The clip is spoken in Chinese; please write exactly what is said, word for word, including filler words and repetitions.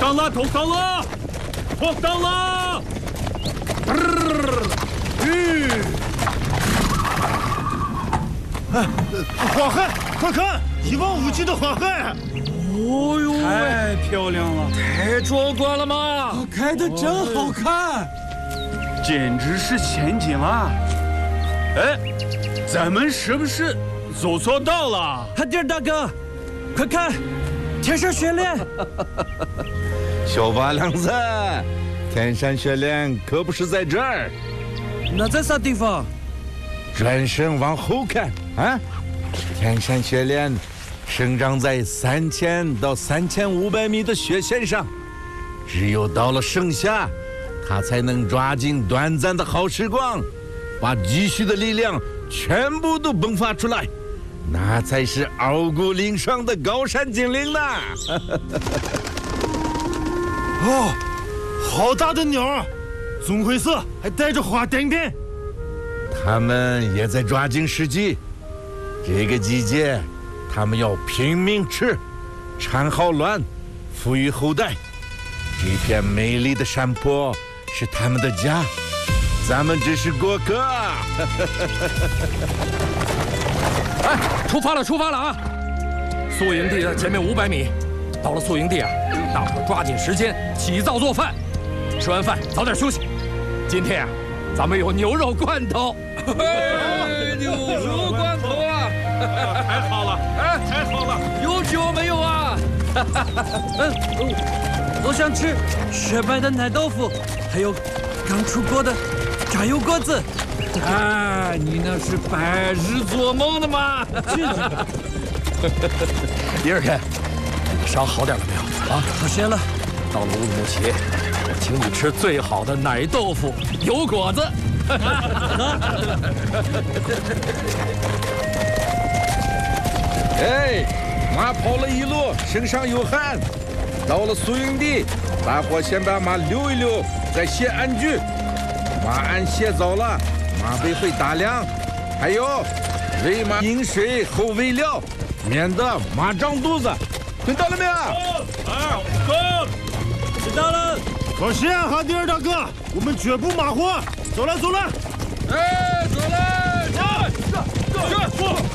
上了，投上了，投上了！ 嗯，哎，花海，快看，一望无际的花海！ 哦呦，太漂亮了， 太壮观了嘛！ 开的真好看， 简直是仙境啊！哎，咱们是不是走错道了？ 海底儿大哥，快看，天上雪莲！ 小八娘子，天山雪莲可不是在这儿， 那在啥地方？ 转身往后看啊，天山雪莲生长在三千到三千五百米的雪线上，只有到了盛夏，它才能抓紧短暂的好时光，把积蓄的力量全部都迸发出来，那才是傲骨凌霜的高山精灵呢！ 哦，好大的鸟儿，棕灰色，还带着花点点。 它们也在抓紧时机，这个季节，它们要拼命吃，产好卵，抚育后代。这片美丽的山坡是他们的家，咱们只是过客。 哎，出发了，出发了啊！宿营地的前面五百米，到了宿营地啊，大伙抓紧时间起灶做饭，吃完饭早点休息。今天啊，咱们有牛肉罐头。哎，牛肉罐头啊！ 太好了，哎，太好了！ 有酒没有啊？ 嗯，我想吃雪白的奶豆腐，还有刚出锅的炸油果子。 啊，你那是白日做梦的吗？第二天，你伤好点了没有？啊， 好些了。 到了乌鲁木齐，我请你吃最好的奶豆腐、油果子。 哎，马跑了一路，身上有汗。到了宿营地，大伙先把马溜一溜，再卸鞍具。马鞍卸早了，马背会打凉。还有，喂马饮水后喂料，免得马胀肚子。听到了没有？ 二哥， 知道了。 放心，海底儿大哥，我们绝不马虎。走了，走了。 哎，走了，走，走，走。